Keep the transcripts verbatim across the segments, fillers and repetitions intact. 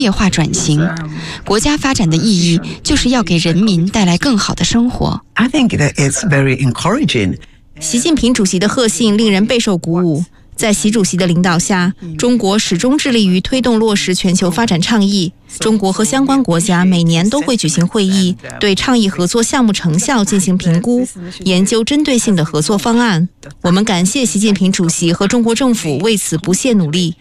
业化转型。国家发展的意义就是要给人民带来更好的生活。 I think that it's very encouraging. 习近平主席的贺信令人备受鼓舞。在习主席的领导下，中国始终致力于推动落实全球发展倡议。中国和相关国家每年都会举行会议，对倡议合作项目成效进行评估，研究针对性的合作方案。我们感谢习近平主席和中国政府为此不懈努力。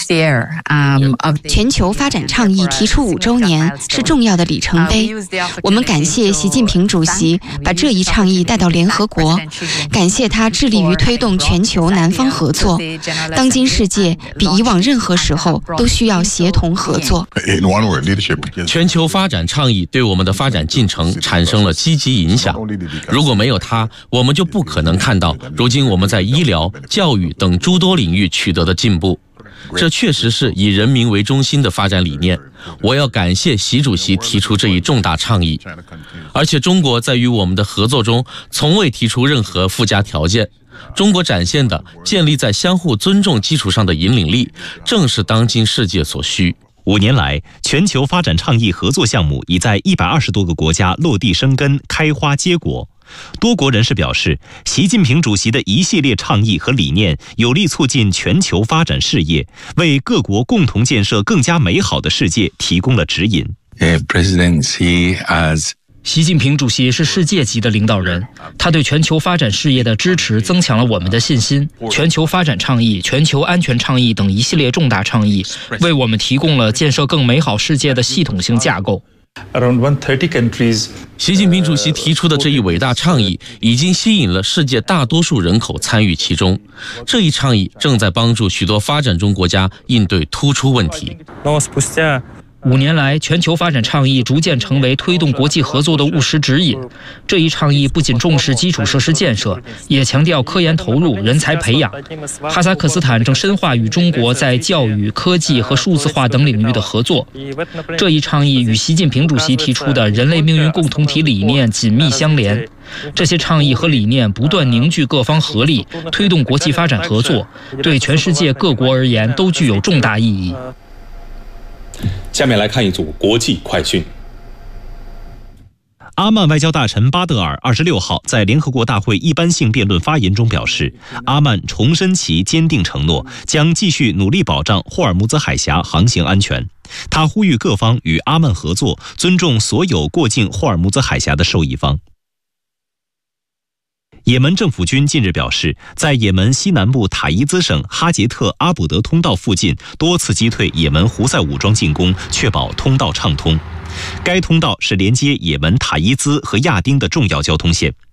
全球发展倡议提出五周年是重要的里程碑，我们感谢习近平主席把这一倡议带到联合国，感谢他致力于推动全球南方合作。当今世界比以往任何时候都需要协同合作。 全球发展倡议对我们的发展进程产生了积极影响，如果没有它，我们就不可能看到如今我们在医疗、教育等诸多领域取得的进步。这确实是以人民为中心的发展理念，我要感谢习主席提出这一重大倡议。而且中国在与我们的合作中从未提出任何附加条件，中国展现的建立在相互尊重基础上的引领力，正是当今世界所需。 五年来，全球发展倡议合作项目已在一百二十多个国家落地生根、开花结果。多国人士表示，习近平主席的一系列倡议和理念有力促进全球发展事业，为各国共同建设更加美好的世界提供了指引。 习近平主席是世界级的领导人，他对全球发展事业的支持增强了我们的信心。全球发展倡议、全球安全倡议等一系列重大倡议，为我们提供了建设更美好世界的系统性架构。 习近平主席提出的这一伟大倡议已经吸引了世界大多数人口参与其中，这一倡议正在帮助许多发展中国家应对突出问题。 五年来，全球发展倡议逐渐成为推动国际合作的务实指引。这一倡议不仅重视基础设施建设，也强调科研投入、人才培养。哈萨克斯坦正深化与中国在教育、科技和数字化等领域的合作。这一倡议与习近平主席提出的人类命运共同体理念紧密相连。这些倡议和理念不断凝聚各方合力，推动国际发展合作，对全世界各国而言都具有重大意义。 下面来看一组国际快讯。 阿曼外交大臣巴德尔二十六号在联合国大会一般性辩论发言中表示，阿曼重申其坚定承诺，将继续努力保障霍尔木兹海峡航行安全。他呼吁各方与阿曼合作，尊重所有过境霍尔木兹海峡的受益方。也门政府军近日表示，在也门西南部塔伊兹省哈杰特阿卜德通道附近多次击退也门胡塞武装进攻，确保通道畅通。该通道是连接也门塔伊兹和亚丁的重要交通线。